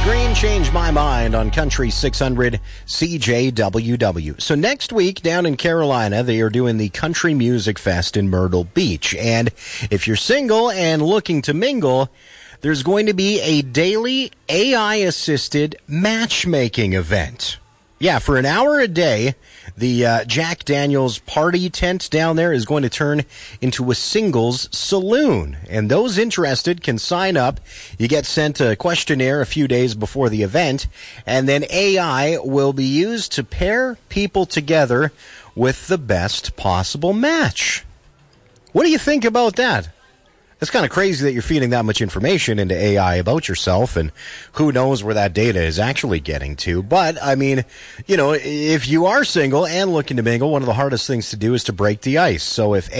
Green changed my mind on Country 600 CJWW. So next week down in Carolina, they are doing the Country Music Fest in Myrtle Beach. And if you're single and looking to mingle, there's going to be a daily AI-assisted matchmaking event. Yeah, for an hour a day, the Jack Daniels party tent down there is going to turn into a singles saloon. And those interested can sign up. You get sent a questionnaire a few days before the event, and then AI will be used to pair people together with the best possible match. What do you think about that? It's kind of crazy that you're feeding that much information into AI about yourself, and who knows where that data is actually getting to. But, I mean, you know, if you are single and looking to mingle, one of the hardest things to do is to break the ice. So if